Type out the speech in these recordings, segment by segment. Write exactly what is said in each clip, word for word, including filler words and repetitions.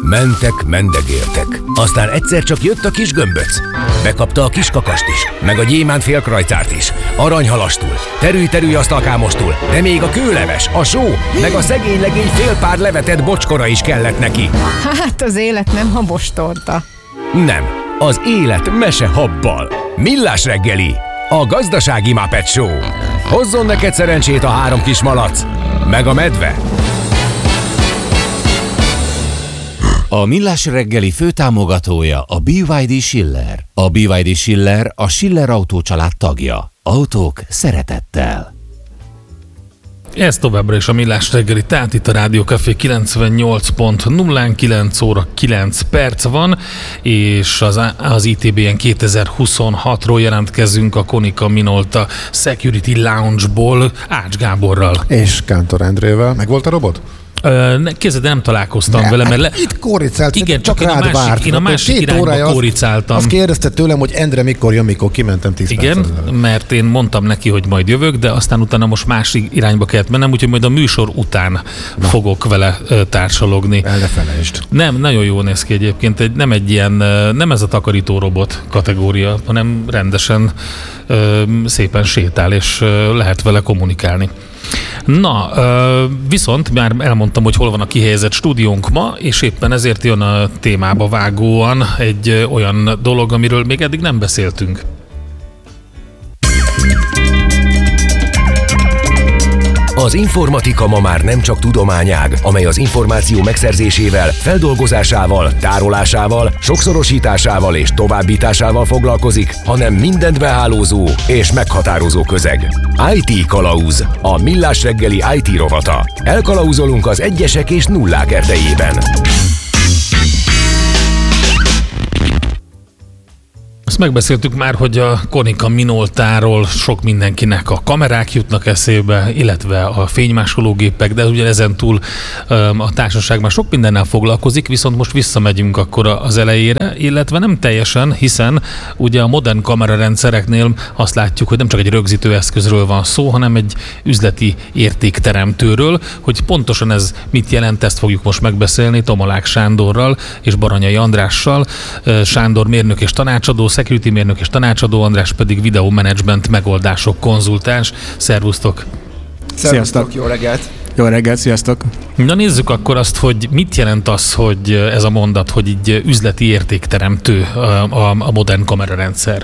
Mentek, mendegéltek. Aztán egyszer csak jött a kis gömböc. Bekapta a kis kakast is, meg a gyémánt félkrajcárt is, aranyhalastul, terülj-terülj asztalkámostul, de még a kőleves, a só, meg a szegény legény fél pár levetett bocskora is kellett neki. Hát az élet nem habostorta. Nem, az élet mese habbal. Millás reggeli, a gazdasági Muppet Show. Hozzon neked szerencsét a három kis malac, meg a medve. A Millás reggeli főtámogatója a bé vé dé Schiller. A bé vé dé Schiller a Schiller Autó család tagja. Autók szeretettel. Ez továbbra is a Millás reggeli, tehát itt a Rádió Café kilencvennyolc pont nulla, kilenc óra kilenc perc van, és az, az i té bé en kétezer-huszonhatról jelentkezünk a Konica Minolta Security Lounge-ból Ács Gáborral. És Kántor Endrével. Meg volt a robot? Kézzel, de nem találkoztam ne, vele, mert hát le... itt kóricált, igen, csak csak rád én a másik, várt. én a másik irányba azt, kóricáltam. Azt kérdezte tőlem, hogy Endre mikor jön, mikor kimentem tíz igen, percet. mert én mondtam neki, hogy majd jövök, de aztán utána most másik irányba kellett mennem, úgyhogy majd a műsor után Na. fogok vele társalogni. El ne felejtsd. Nem, nagyon jól néz ki egyébként, egy, nem egy ilyen, nem ez a takarító robot kategória, hanem rendesen szépen sétál, és lehet vele kommunikálni. Na, viszont már elmondtam, hogy hol van a kihelyezett stúdiónk ma, és éppen ezért jön a témába vágóan egy olyan dolog, amiről még eddig nem beszéltünk. Az informatika ma már nem csak tudományág, amely az információ megszerzésével, feldolgozásával, tárolásával, sokszorosításával és továbbításával foglalkozik, hanem mindent behálózó és meghatározó közeg. í té Kalauz, a Millás reggeli í té rovata. Elkalauzolunk az egyesek és nullák erdejében. Azt megbeszéltük már, hogy a Konica Minoltáról sok mindenkinek a kamerák jutnak eszébe, illetve a fénymásológépek, de ugye ezen túl a társaság már sok mindennel foglalkozik, viszont most visszamegyünk akkor az elejére, illetve nem teljesen, hiszen ugye a modern kamerarendszereknél azt látjuk, hogy nem csak egy rögzítőeszközről van szó, hanem egy üzleti értékteremtőről, hogy pontosan ez mit jelent, ezt fogjuk most megbeszélni Tomolák Sándorral és Baranyai Andrással. Sándor mérnök és tanácsadó, security mérnök és tanácsadó, András pedig videómenedzsment megoldások konzultáns. Szervusztok! Sziasztok! Jó reggelt! Jó reggelt, sziasztok! Na nézzük akkor azt, hogy mit jelent az, hogy ez a mondat, hogy így üzleti értékteremtő a, a, a modern kamerarendszer.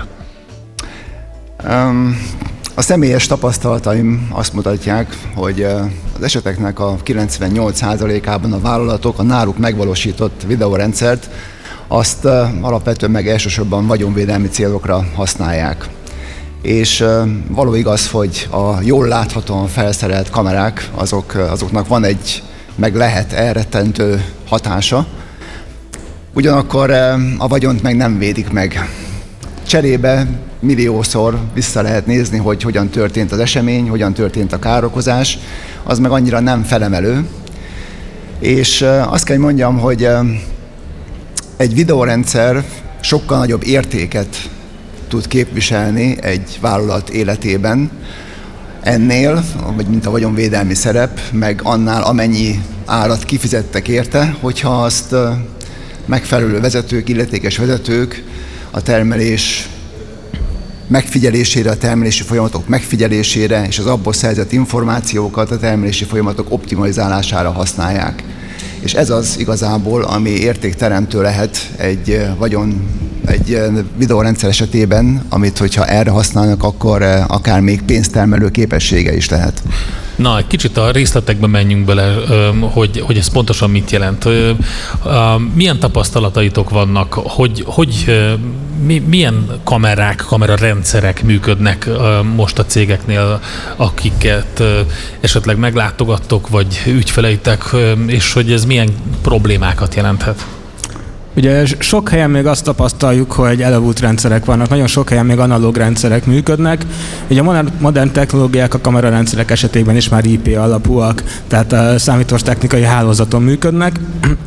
Um, a személyes tapasztalataim azt mutatják, hogy az eseteknek a kilencvennyolc százalékában a vállalatok a náluk megvalósított videórendszert azt uh, alapvetően meg elsősorban vagyonvédelmi célokra használják. És uh, való igaz, hogy a jól láthatóan felszerelt kamerák, azok, azoknak van egy, meg lehet elrettentő hatása, ugyanakkor uh, a vagyont meg nem védik meg. Cserébe milliószor vissza lehet nézni, hogy hogyan történt az esemény, hogyan történt a károkozás, az meg annyira nem felemelő. És uh, azt kell mondjam, hogy uh, egy videórendszer sokkal nagyobb értéket tud képviselni egy vállalat életében ennél, vagy mint a vagyonvédelmi szerep, meg annál amennyi árat kifizettek érte, hogyha azt megfelelő vezetők, illetékes vezetők a termelés megfigyelésére, a termelési folyamatok megfigyelésére és az abból szerzett információkat a termelési folyamatok optimalizálására használják. És ez az igazából, ami értékteremtő lehet egy vagyon, egy videórendszer esetében, amit hogyha erre használnak, akkor akár még pénztermelő képessége is lehet. Na, egy kicsit a részletekbe menjünk bele, hogy, hogy ez pontosan mit jelent. Milyen tapasztalataitok vannak, hogy, hogy milyen kamerák, kamerarendszerek működnek most a cégeknél, akiket esetleg meglátogattok, vagy ügyfeleitek, és hogy ez milyen problémákat jelenthet? Ugye sok helyen még azt tapasztaljuk, hogy elavult rendszerek vannak, nagyon sok helyen még analóg rendszerek működnek. Ugye a modern, modern technológiák a kamerarendszerek esetében is már í pé alapúak, tehát a számítástechnikai hálózaton működnek.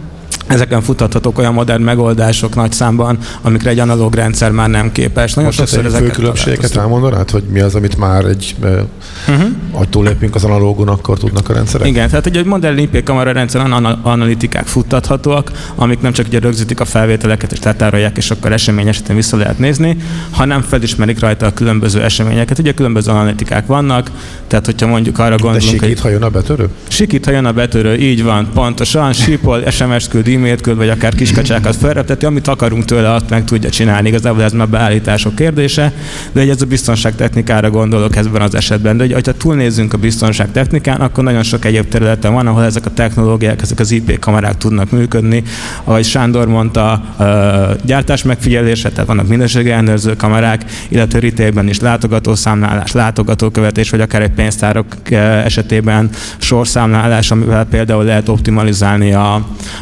ezeken futtathatók olyan modern megoldások nagy számban, amikre egy analóg rendszer már nem képes. Nagyon Most egy fő különbségeket elmondanád, hogy mi az, amit már egy, uh-huh. ahogy túllépünk az analógon, akkor tudnak a rendszerek? Igen, tehát egy modern I P kamera rendszeren analitikák futtathatóak, amik nem csak ugye rögzítik a felvételeket és letárolják, és akkor esemény esetén vissza lehet nézni, hanem felismerik rajta a különböző eseményeket. Ugye különböző analitikák vannak, tehát hogyha mondjuk arra gondolunk, de sikít, ha jön a betörő? Sikít, ha jön a betörő, így van, pontosan, sípol, es em es küld, e-mailt küld, vagy akár kiskacsákat felrepteti, amit akarunk tőle, azt meg tudja csinálni. Igazából ez már beállítások kérdése, de ez a biztonságtechnikára gondolok ebben az esetben. De hogyha túlnézzünk a biztonságtechnikán, akkor nagyon sok egyéb területen van, ahol ezek a technológiák, ezek az I P kamerák tudnak működni. Ahogy Sándor mondta, gyártás megfigyelése, tehát vannak minőségi ellenőrző kamerák, illetve retailben is látogatószámlálás, látogatókövetés, vagy akár egy pénztárok esetében sorszámlálás, amivel például lehet optimalizálni a,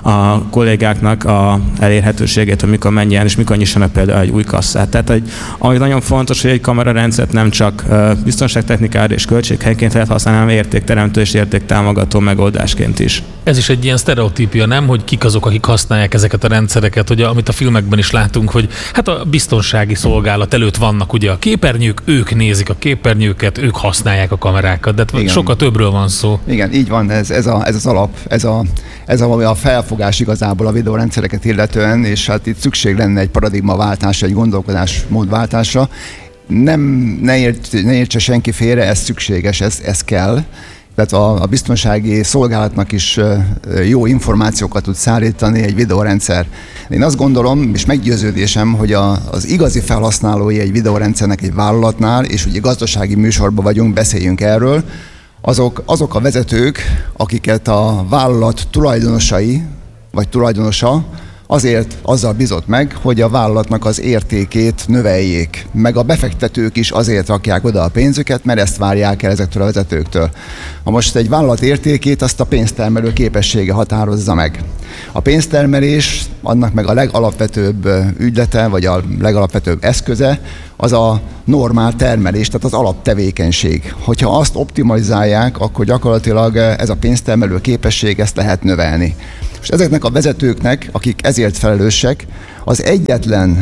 a kollégáknak a elérhetőségét, hogy mikor menjen és mikor nyissanak például egy új kasszát. Tehát egy, ami nagyon fontos, hogy egy kamerarendszert nem csak biztonságtechnikára és költséghelyként lehet használni, hanem értékteremtő és értéktámogató megoldásként is. Ez is egy ilyen sztereotípia, nem? Hogy kik azok, akik használják ezeket a rendszereket, hogy amit a filmekben is látunk, hogy hát a biztonsági szolgálat előtt vannak ugye a képernyők, ők nézik a képernyőket, ők használják a kamerákat, de igen, sokkal többről van szó. Igen, így van, ez, ez, a, ez az alap, ez a, ez a, a felfogás igazából a videórendszereket illetően, és hát itt szükség lenne egy paradigmaváltásra, egy gondolkodásmódváltásra. Nem, ne, ért, ne értse senki félre, ez szükséges, ez, ez kell. Tehát a, a biztonsági szolgálatnak is jó információkat tud szállítani egy videórendszer. Én azt gondolom, és meggyőződésem, hogy a, az igazi felhasználói egy videórendszernek egy vállalatnál, és ugye gazdasági műsorban vagyunk, beszéljünk erről, azok, azok a vezetők, akiket a vállalat tulajdonosai, vagy tulajdonosa, azért azzal bizott meg, hogy a vállalatnak az értékét növeljék. Meg a befektetők is azért rakják oda a pénzüket, mert ezt várják el ezektől a vezetőktől. Ha most egy vállalat értékét, azt a pénztermelő képessége határozza meg. A pénztermelés, annak meg a legalapvetőbb ügylete, vagy a legalapvetőbb eszköze, az a normál termelés, tehát az alaptevékenység. Hogyha azt optimalizálják, akkor gyakorlatilag ez a pénztermelő képesség, ezt lehet növelni. És ezeknek a vezetőknek, akik ezért felelősek, az egyetlen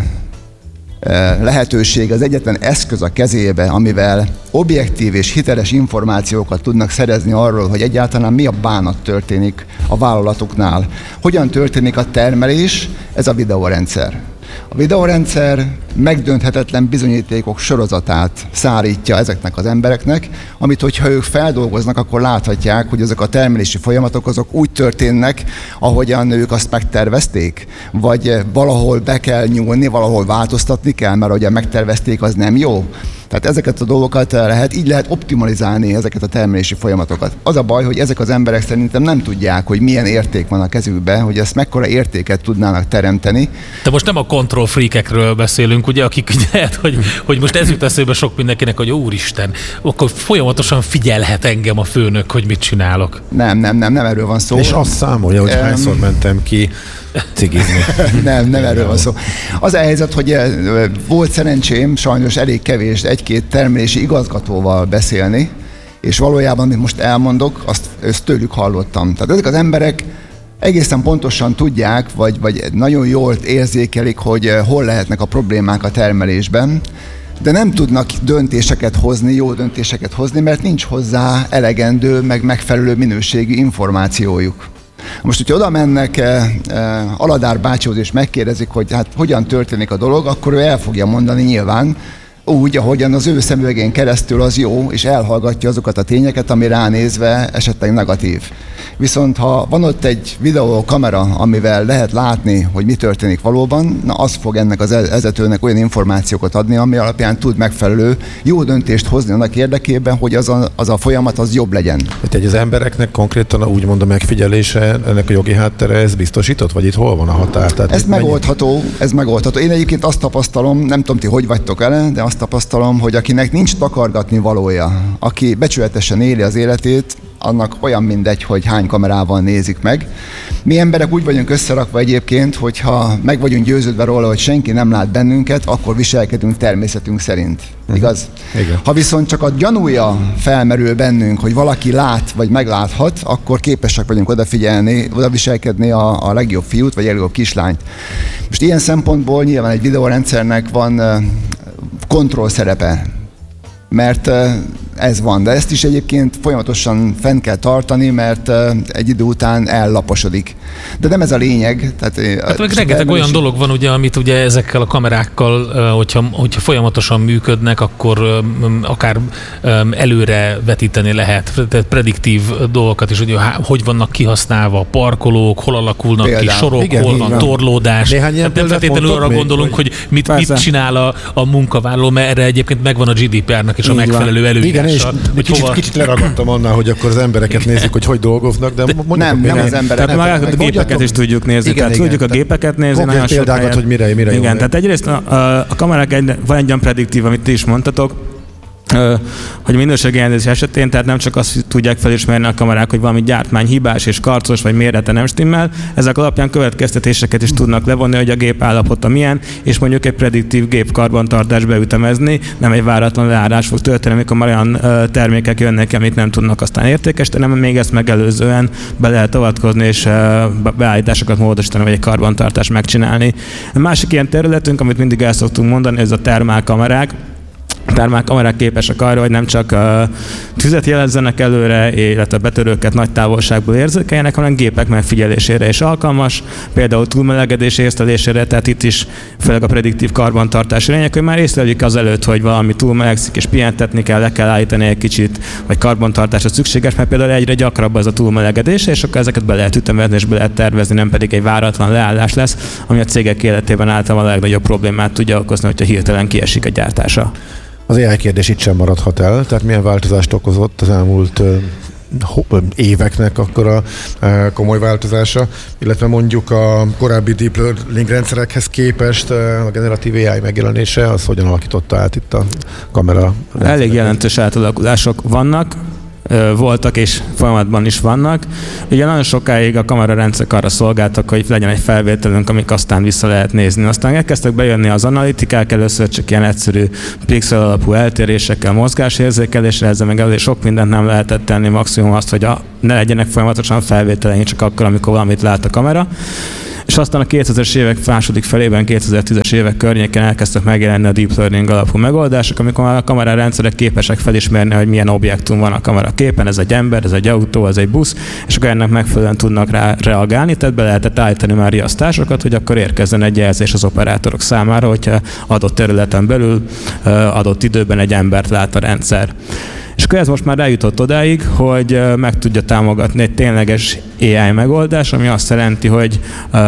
lehetőség, az egyetlen eszköz a kezébe, amivel objektív és hiteles információkat tudnak szerezni arról, hogy egyáltalán mi a bánat történik a vállalatoknál. Hogyan történik a termelés, ez a videórendszer. A videórendszer megdönthetetlen bizonyítékok sorozatát szállítja ezeknek az embereknek, amit hogyha ők feldolgoznak, akkor láthatják, hogy ezek a termelési folyamatok azok úgy történnek, ahogyan ők azt megtervezték, vagy valahol be kell nyúlni, valahol változtatni kell, mert ahogy megtervezték, az nem jó. Tehát ezeket a dolgokat lehet, így lehet optimalizálni ezeket a termelési folyamatokat. Az a baj, hogy ezek az emberek szerintem nem tudják, hogy milyen érték van a kezükben, hogy ezt mekkora értéket tudnának teremteni. De most nem a control freakekről beszélünk, ugye, akik lehet, hogy, hogy most ez jut eszébe sok mindenkinek, hogy úristen, akkor folyamatosan figyelhet engem a főnök, hogy mit csinálok. Nem, nem, nem, nem erről van szó. És azt számolja, hogy um, hányszor mentem ki cigizni. nem, nem erről van szó. Az a helyzet, hogy volt szerencsém sajnos elég kevés egy-két termelési igazgatóval beszélni, és valójában, amit most elmondok, azt, azt tőlük hallottam. Tehát ezek az emberek egészen pontosan tudják, vagy, vagy nagyon jól érzékelik, hogy hol lehetnek a problémák a termelésben, de nem tudnak döntéseket hozni, jó döntéseket hozni, mert nincs hozzá elegendő, meg megfelelő minőségű információjuk. Most, hogyha oda mennek eh, eh, Aladár bácsihoz és megkérdezik, hogy hát hogyan történik a dolog, akkor ő el fogja mondani nyilván, úgy, ahogyan az ő szemüvegén keresztül az jó, és elhallgatja azokat a tényeket, ami ránézve esetleg negatív. Viszont ha van ott egy videókamera, amivel lehet látni, hogy mi történik valóban, na az fog ennek az vezetőnek olyan információkat adni, ami alapján tud megfelelő jó döntést hozni annak érdekében, hogy az a, az a folyamat az jobb legyen. Tehát az embereknek konkrétan úgymond a megfigyelése, ennek a jogi háttere, ez biztosított, vagy itt hol van a határ? Tehát ez megoldható, mennyi... ez megoldható. Én egyébként azt tapasztalom, nem tudom ti, hogy vagytok vele, de azt tapasztalom, hogy akinek nincs takargatni valója, aki becsületesen éli az életét, annak olyan mindegy, hogy hány kamerával nézik meg. Mi emberek úgy vagyunk összerakva egyébként, hogyha meg vagyunk győződve róla, hogy senki nem lát bennünket, akkor viselkedünk természetünk szerint. Igaz? Igen. Ha viszont csak a gyanúja felmerül bennünk, hogy valaki lát vagy megláthat, akkor képesek vagyunk odafigyelni, oda viselkedni a, a legjobb fiút vagy a legjobb kislányt. Most ilyen szempontból nyilván egy videórendszernek van kontroll szerepe, mert ez van, de ezt is egyébként folyamatosan fenn kell tartani, mert egy idő után ellaposodik. De nem ez a lényeg. Tehát hát meg rengeteg olyan dolog van, ugye, amit ugye ezekkel a kamerákkal, hogyha, hogyha folyamatosan működnek, akkor akár előre vetíteni lehet, tehát prediktív dolgokat is, hogy hogy vannak kihasználva a parkolók, hol alakulnak Például. ki sorok, igen, hol van torlódás. Nem feltétlenül arra gondolunk, hogy mit, mit csinál a, a munkavállaló, mert erre egyébként megvan a gé dé pé er-nek is a megfelelő előírása. És kicsit, hova... kicsit leragadtam annál, hogy akkor az embereket nézzük, hogy hogy dolgoznak, de, de nem, nem az embereket. Tehát magákat a gépeket is tudjuk nézni. Igen, tehát igen, tudjuk a gépeket nézni. Konkrét példákat, hogy mire, mire igen, jó. Tehát egyrészt a, a, a kamerák egy, van egy olyan prediktív, amit ti is mondtatok, hogy minőségi ellenőrzés esetén, tehát nem csak azt tudják felismerni a kamerák, hogy valami gyártmány hibás és karcos, vagy mérete nem stimmel, ezek alapján következtetéseket is tudnak levonni, hogy a gép állapota milyen, és mondjuk egy prediktív gépkarbantartást beütemezni, nem egy váratlan leárás fog történni, amikor már olyan termékek jönnek, amit nem tudnak aztán értékesíteni, hanem még ezt megelőzően be lehet avatkozni, és beállításokat módosítani, vagy egy karbantartást megcsinálni. A másik ilyen területünk, amit mindig el szoktunk mondani, ez a termálkamerák. Termálkamerák képesek arra, hogy nem csak uh, tüzet jelezzenek előre, illetve betörőket nagy távolságból érzékeljenek, hanem gépek megfigyelésére is alkalmas, például túlmelegedés észlelésére, tehát itt is főleg a prediktív karbantartás lényeg, hogy már észleljük azelőtt, hogy valami túlmelegszik és pihentetni kell, le kell állítani egy kicsit, vagy karbantartásra szükséges, mert például egyre gyakrabb az a túlmelegedés, és akkor ezeket be lehet ütemezni és be lehet tervezni, nem pedig egy váratlan leállás lesz, ami a cégek életében általában a legnagyobb problémát tudja okozni, hogyha hirtelen kiesik a gyártása. Az á i kérdés itt sem maradhat el, tehát milyen változást okozott az elmúlt uh, éveknek akkor a uh, komoly változása, illetve mondjuk a korábbi deep learning rendszerekhez képest uh, a generatív á i megjelenése, az hogyan alakította át itt a kamera? Elég jelentős átalakulások vannak. Voltak és folyamatban is vannak. Ugye nagyon sokáig a kamerarendszerek arra szolgáltak, hogy legyen egy felvételünk, amik aztán vissza lehet nézni. Aztán elkezdtek bejönni az analitikák, először csak ilyen egyszerű pixel alapú eltérésekkel, mozgásérzékelésre, ezzel meg azért sok mindent nem lehetett tenni, maximum azt, hogy a, ne legyenek folyamatosan felvételeink csak akkor, amikor valamit lát a kamera. És aztán a kétezres évek második felében, kétezer-tízes évek környéken elkezdtek megjelenni a deep learning alapú megoldások, amikor a kamerarendszerek képesek felismerni, hogy milyen objektum van a kamera képen, ez egy ember, ez egy autó, ez egy busz, és akkor ennek megfelelően tudnak rá reagálni, tehát be lehetett állítani már riasztásokat, hogy akkor érkezzen egy jelzés az operátorok számára, hogyha adott területen belül adott időben egy embert lát a rendszer. És akkor ez most már eljutott odáig, hogy meg tudja támogatni egy tényleges á i megoldás, ami azt jelenti, hogy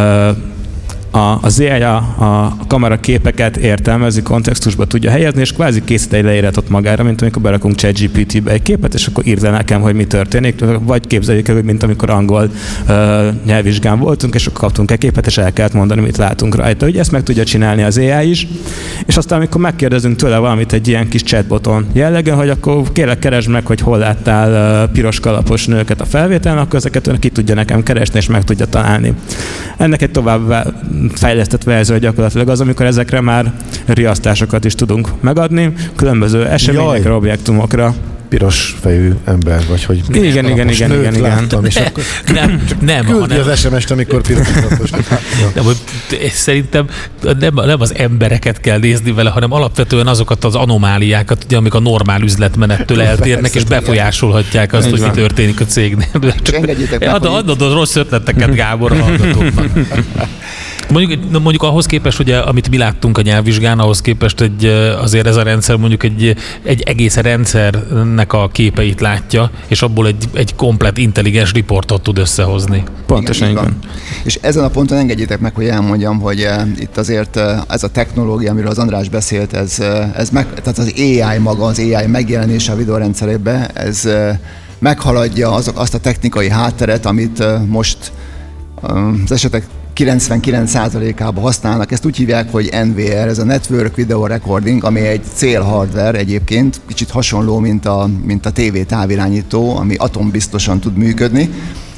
A, az á i a, a kamera képeket értelmezi, kontextusba tudja helyezni, és kvázi készít egy leíratot magára, mint amikor berakunk ChatGPT-be egy képet, és akkor írd nekem, hogy mi történik, vagy képzeljük el, mint amikor angol uh, nyelvvizsgán voltunk, és akkor kaptunk egy képet, és el kellett mondani, mit látunk rajta. Ugye ezt meg tudja csinálni az á i is, és aztán amikor megkérdezünk tőle valamit egy ilyen kis chatboton jellegen, hogy akkor kérlek keresd meg, hogy hol láttál uh, piros kalapos nőket a felvételen, akkor ezeket ki tudja nekem keresni, és meg tudja találni. Ennek egy tovább fejlesztett verzió gyakorlatilag az, amikor ezekre már riasztásokat is tudunk megadni, különböző eseményekre, objektumokra. Piros fejű ember, vagy hogy igen, igen, igen, igen, igen. Láttam, és akkor nem, nem, küldi hanem... az es em est, amikor piros kalapos. Nem, szerintem nem, nem az embereket kell nézni vele, hanem alapvetően azokat az anomáliákat, ugye, amik a normál üzletmenettől eltérnek, és befolyásolhatják azt, hogy mi történik a cégnél. Adod a rossz ötleteket, Gábor, a hallgatóknak. Mondjuk, mondjuk ahhoz képest, ugye, amit mi láttunk a nyelvvizsgán, ahhoz képest egy, azért ez a rendszer mondjuk egy, egy egész rendszernek a képeit látja, és abból egy, egy komplett intelligens riportot tud összehozni. Pontosan, igen. És ezen a ponton engedjétek meg, hogy elmondjam, hogy uh, itt azért uh, ez a technológia, amiről az András beszélt, ez, uh, ez meg, tehát az á i maga, az á i megjelenése a videórendszerekbe, ez uh, meghaladja azok, azt a technikai hátteret, amit uh, most uh, az esetek kilencvenkilenc százalékában használnak. Ezt úgy hívják, hogy en vé er, ez a Network Video Recording, ami egy célhardware egyébként, kicsit hasonló, mint a, mint a té vé távirányító, ami atombiztosan tud működni,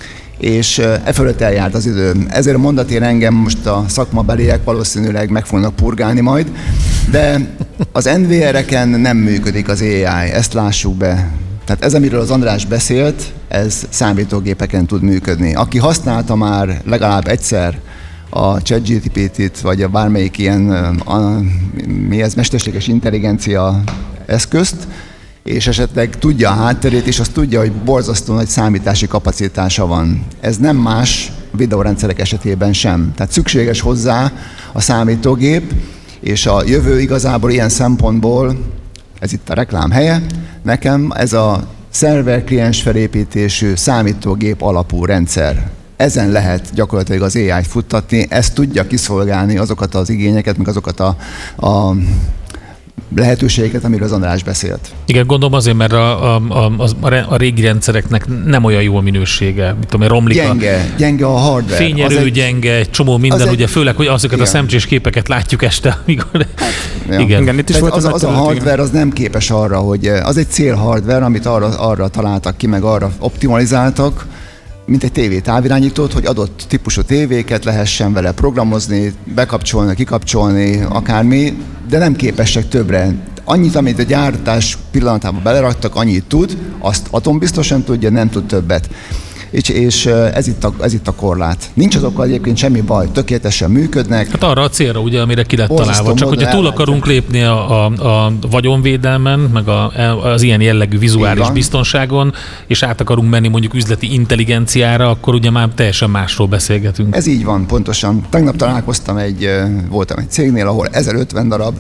és e fölött eljárt az idő. Ezért a mondatért engem most a szakmabeliek valószínűleg meg fognak purgálni majd, de az en vé er-eken nem működik az á i, ezt lássuk be. Tehát ez, amiről az András beszélt, ez számítógépeken tud működni. Aki használta már legalább egyszer a ChatGPT-t, vagy a bármelyik ilyen a, mi ez, mesterséges intelligencia eszközt, és esetleg tudja a hátterét, és azt tudja, hogy borzasztó nagy számítási kapacitása van. Ez nem más videórendszerek esetében sem. Tehát szükséges hozzá a számítógép, és a jövő igazából ilyen szempontból, ez itt a reklám helye, nekem ez a szerver-kliens felépítésű számítógép alapú rendszer. Ezen lehet gyakorlatilag az á i-t futtatni, ez tudja kiszolgálni azokat az igényeket, meg azokat a, a lehetőségeket, amiről az András beszélt. Igen, gondolom azért, mert a, a, a, a régi rendszereknek nem olyan jó minősége. Mit tudom, romlik gyenge, a gyenge a hardware. Fényerő egy, gyenge, egy csomó minden, egy, ugye főleg, hogy azokat igen. a szemcsés képeket látjuk este, amikor... Hát, ja. Igen. igen, itt is volt az, az, az a hardware igen. az nem képes arra, hogy az egy célhardware, amit arra, arra találtak ki, meg arra optimalizáltak, mint egy tévé távirányítót, hogy adott típusú tévéket lehessen vele programozni, bekapcsolni, kikapcsolni, akármi, de nem képesek többre. Annyit, amit a gyártás pillanatában beleraktak, annyit tud, azt atombiztosan tudja, nem tud többet. És, és ez, itt a, ez itt a korlát. Nincs azokkal egyébként semmi baj, tökéletesen működnek. Hát arra a célra, ugye, amire ki lett találva. Csak hogyha túl akarunk lépni a, a, a vagyonvédelmen, meg a, az ilyen jellegű vizuális biztonságon, és át akarunk menni mondjuk üzleti intelligenciára, akkor ugye már teljesen másról beszélgetünk. Ez így van, pontosan. Tegnap találkoztam egy, voltam egy cégnél, ahol ezerötven darab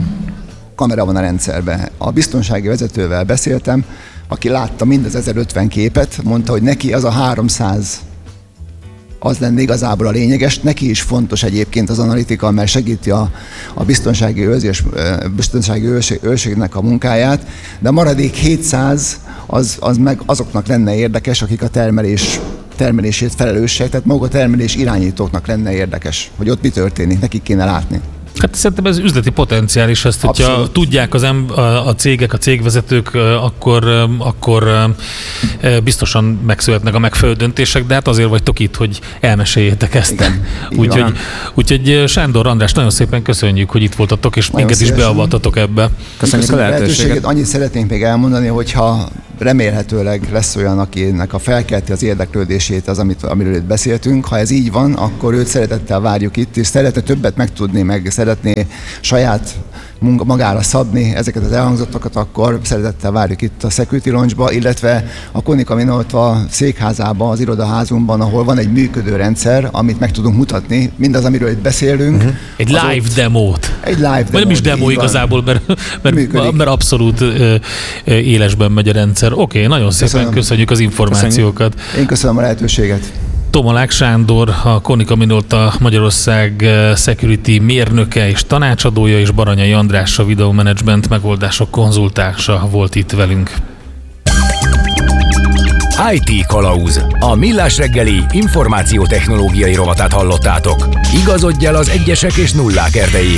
kamera van a rendszerben. A biztonsági vezetővel beszéltem, aki látta mind az ezerötven képet, mondta, hogy neki az a háromszáz az lenne igazából a lényeges. Neki is fontos egyébként az analitika, mert segíti a, a biztonsági őrzés, biztonsági őrség, őrségnek a munkáját, de a maradék hétszáz az, az meg azoknak lenne érdekes, akik a termelés termelését felelősek, tehát maga a termelés irányítóknak lenne érdekes, hogy ott mi történik, nekik kéne látni. Hát szerintem ez üzleti potenciál is, ezt, hogyha abszolút tudják az em, a, a cégek, a cégvezetők, akkor, akkor biztosan megszületnek a megfelelő döntések, de hát azért vagytok itt, hogy elmeséljétek ezt. Úgyhogy úgy, Sándor, András, nagyon szépen köszönjük, hogy itt voltatok, és nagyon minket is beavattatok ebbe. Köszönjük, Köszönjük a lehetőséget. Annyit szeretnénk még elmondani, hogyha remélhetőleg lesz olyan, akinek a felkelti az érdeklődését az, amit, amiről itt beszéltünk. Ha ez így van, akkor őt szeretettel várjuk itt, és szeretne többet megtudni, meg szeretné saját munka, magára szabni ezeket az elhangzottakat, akkor szeretettel várjuk itt a Security Lounge-ba, illetve a Konica Minolta székházába, az irodaházunkban, ahol van egy működő rendszer, amit meg tudunk mutatni, mindaz, amiről itt beszélünk. Uh-huh. Egy live demót. Egy live demót. Vagy nem is demo igazából, mert, mert, mert abszolút ö, ö, élesben megy a rendszer. Oké, okay, nagyon szépen köszönöm. Köszönjük az információkat. Köszönjük. Én köszönöm a lehetőséget. Tomolák Sándor, a Konica Minolta Magyarország security mérnöke és tanácsadója, és Baranyai András, a Video Management megoldások konzultánsa volt itt velünk. i té Kalauz. A Millás reggeli információtechnológiai rovatát hallottátok. Igazodj el az egyesek és nullák erdejéhez.